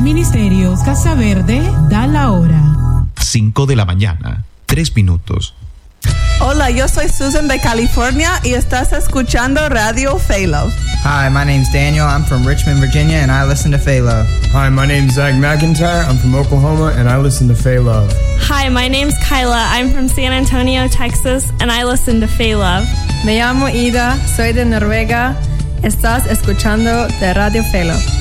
Ministerios Casa Verde da la hora. 5 de la mañana, 3 minutos. Hola, yo soy Susan de California y estás escuchando Radio Faye-Love. Hi, my name's Daniel. I'm from Richmond, Virginia, and I listen to Faye-Love. Hi, my name's Zach McIntyre. I'm from Oklahoma, and I listen to Faye-Love. Hi, my name's Kyla. I'm from San Antonio, Texas, and I listen to Faye-Love. Me llamo Ida. Soy de Noruega. Estás escuchando de Radio Faye-Love.